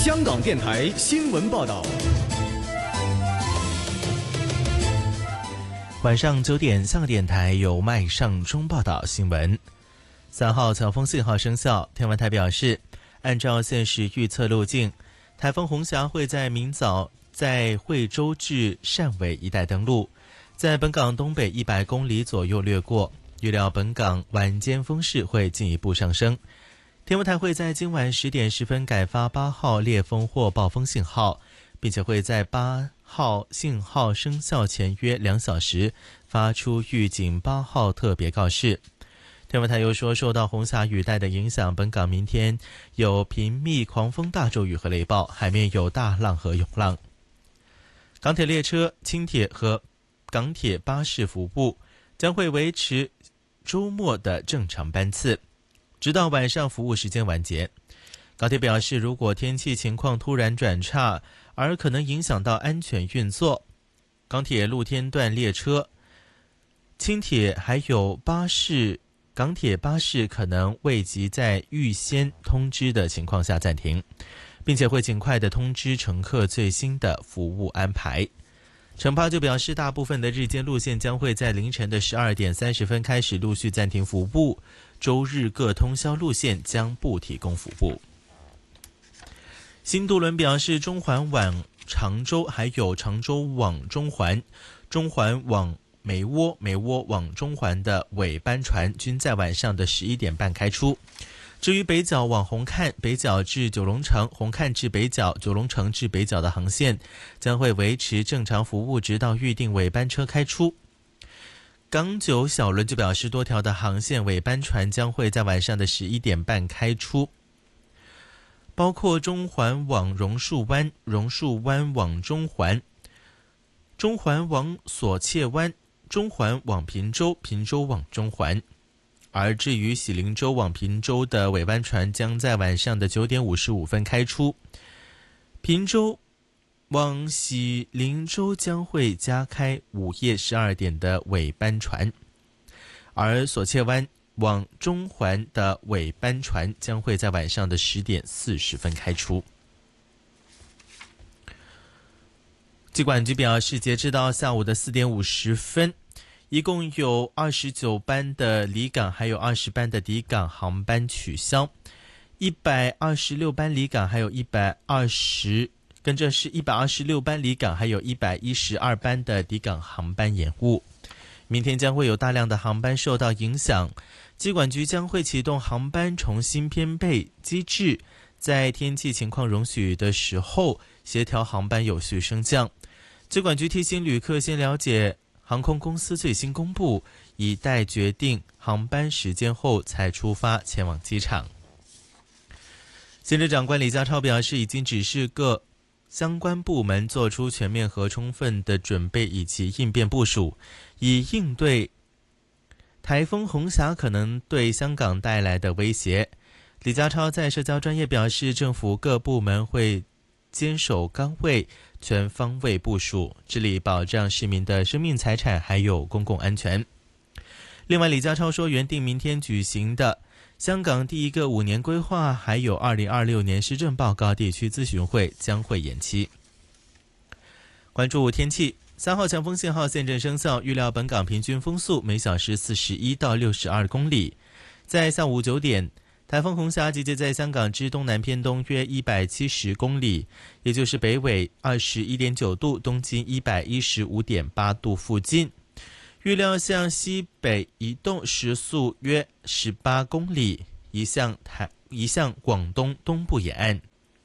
香港电台新闻报道。 晚上9点，香港电台由麦尚中报道新闻。3号强风信号生效，天文台表示，按照现时预测路径，台风红霞会在明早在惠州至汕尾一带登陆，在本港东北100公里左右掠过，预料本港晚间风势会进一步上升。天文台会在今晚10点10分改发8号烈风或暴风信号，并且会在8号信号生效前约2小时发出预警8号特别告示。天文台又说，受到红霞雨带的影响，本港明天有频密狂风大骤雨和雷暴，海面有大浪和涌浪。港铁列车、轻铁和港铁巴士服务将会维持周末的正常班次，直到晚上服务时间完结。港铁表示，如果天气情况突然转差，而可能影响到安全运作，港铁露天段列车、轻铁还有港铁巴士可能未及在预先通知的情况下暂停，并且会尽快的通知乘客最新的服务安排。城巴就表示，大部分的日间路线将会在凌晨的12点30分开始陆续暂停服务，周日各通宵路线将不提供服务。新渡轮表示，中环往常州还有常州往中环、中环往梅窝、梅窝往中环的尾班船均在晚上的11点半开出。至于北角往红磡、北角至九龙城、红磡至北角、九龙城至北角的航线将会维持正常服务，直到预定尾班车开出。港九小轮就表示，多条的航线尾班船将会在晚上的11点半开出，包括中环往榕树湾、榕树湾往中环、中环往索碣湾、中环往坪洲、坪洲往中环。而至于喜灵洲往坪洲的尾班船将在晚上的9点55分开出，坪洲往喜灵洲将会加开午夜12点的尾班船，而索碣湾往中环的尾班船将会在晚上的10点40分开出。机管局表示，截至到下午的4点50分，一共有29班的离港还有20班的抵港航班取消，126班离港还有126班离港还有112班的抵港航班延误。明天将会有大量的航班受到影响，机管局将会启动航班重新编配机制，在天气情况容许的时候协调航班有序升降。机管局提醒旅客先了解航空公司最新公布，以待决定航班时间后才出发前往机场。行政长官李家超表示，已经指示各相关部门做出全面和充分的准备以及应变部署，以应对台风红霞可能对香港带来的威胁。李家超在社交专页表示，政府各部门会坚守岗位，全方位部署，致力保障市民的生命财产还有公共安全。另外，李家超说，原定明天举行的香港第一个5年规划还有2026年施政报告地区咨询会将会延期。关注天气，3号强风信号现正生效，预料本港平均风速每小时41到62公里。在下午9点，台风红霞集结在香港之东南偏东约170公里，也就是北纬21.9度、东经115.8度附近。预料向西北移动，时速约18公里，移向广东东部沿岸。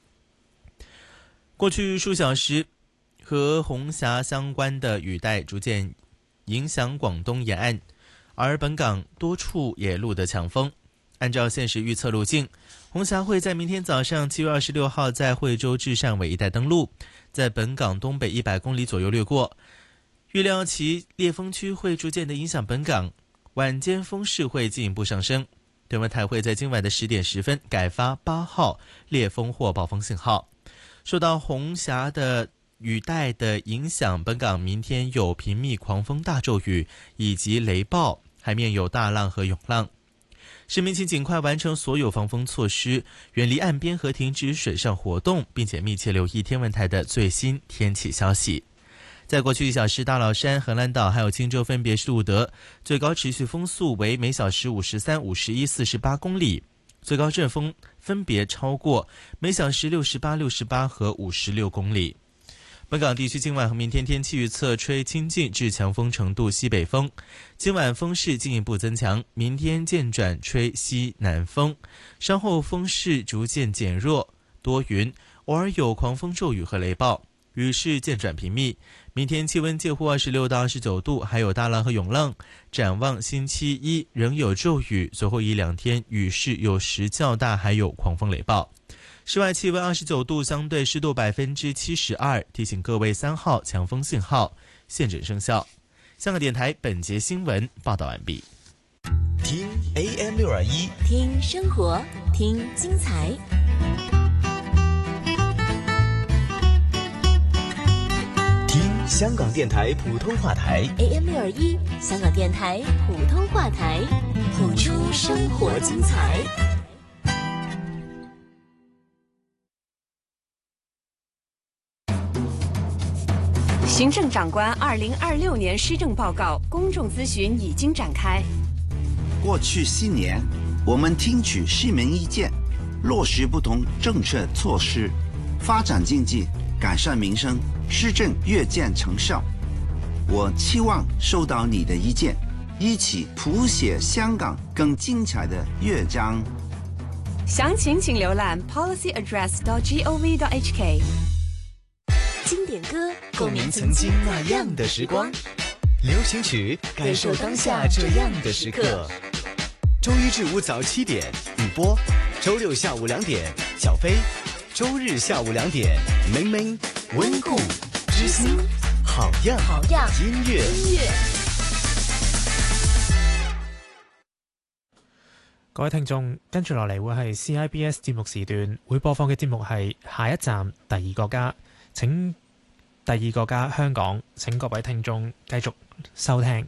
过去数小时，和红霞相关的雨带逐渐影响广东沿岸，而本港多处也录得强风。按照现时预测路径，红霞会在明天早上7月26号在惠州至汕尾一带登陆，在本港东北100公里左右掠过。预料其烈风区会逐渐的影响本港，晚间风势会进一步上升。天文台会在今晚的10点10分改发8号烈风或暴风信号。受到红霞的雨带的影响，本港明天有频密狂风大骤雨以及雷暴，海面有大浪和涌浪。 市民请尽快完成所有防风措施，远离岸边和停止水上活动，并且密切留意天文台的最新天气消息。在过去1小时，大老山、荷兰岛还有青州分别是录得最高持续风速为每小时53、51、48公里，最高阵风分别超过每小时68、68和56公里。本港地区今晚和明天天气预测，吹清劲至强风程度西北风，今晚风势进一步增强，明天渐转吹西南风，稍后风势逐渐减弱，多云，偶尔有狂风骤雨和雷暴，雨势渐转频密。明天气温介乎26到29度，还有大浪和涌浪。展望星期一仍有骤雨，随后1-2天雨势有时较大，还有狂风雷暴。室外气温29度，相对湿度72%，提醒各位3号强风信号现正生效。香港电台本节新闻报道完毕。 听 AM621， 听生活，听精彩。 听香港电台普通话台 AM621，香港电台普通话台，谱出生活精彩。 行政长官2026年施政报告公众咨询已经展开。 过去7年，我们听取市民意见，落实不同政策措施，发展经济，改善民生，施政越见成效。我期望收到你的意见，一起谱写香港更精彩的乐章。 详情请浏览 policyaddress.gov.hk。 经典歌， 共鸣曾经那样的时光；流行曲，感受当下这样的时刻。周一至5早7点，雨波；周六下午2点，小飞；周日下午2点，明明温故知新，好样音乐。 各位聽眾，跟住落嚟會係 CIBS 節目時段，會播放嘅節目係下一站第二個家，請第二個家香港，請各位聽眾繼續收聽。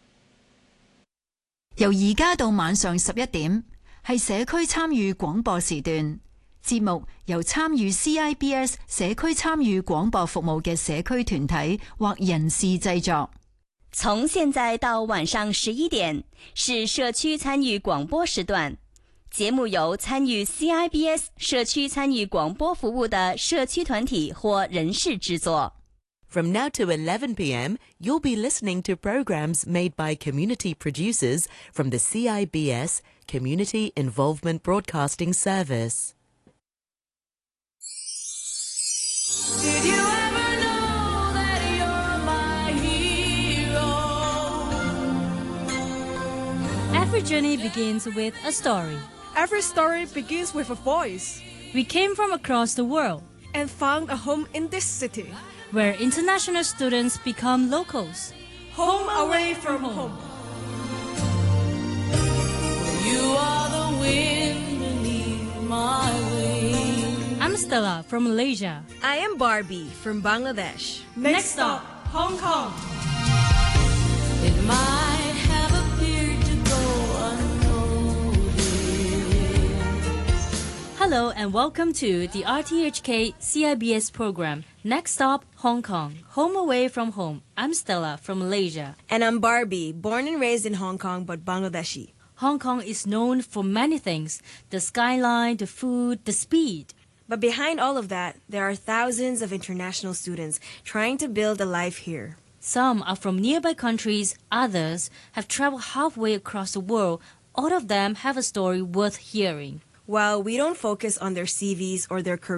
由而家到晚上11點，係社區參與廣播時段。節目由參與 CIBS 社區參與廣播服務嘅社區團體或人士製作。 從現在到晚上11點是社區參與廣播時段，節目由參與 CIBS 社區參與廣播服務的社區團體或人士製作。 From now to 11 p.m., you'll be listening to programs made by community producers from the CIBS Community Involvement Broadcasting Service. Did you ever know that you're my hero? Every journey begins with a story. Every story begins with a voice. We came from across the world and found a home in this city, where international students become locals. Home away from home. You are the wind beneath my wings. I'm Stella from Malaysia. I am Barbie from Bangladesh. Next stop, Hong Kong. It might have appeared to go unnoticed. Hello and welcome to the RTHK CIBS program, Next Stop, Hong Kong, Home Away from Home. I'm Stella from Malaysia. And I'm Barbie, born and raised in Hong Kong but Bangladeshi. Hong Kong is known for many things, the skyline, the food, the speed. But behind all of that, there are thousands of international students trying to build a life here. Some are from nearby countries, others have traveled halfway across the world. All of them have a story worth hearing. While we don't focus on their CVs or their careers,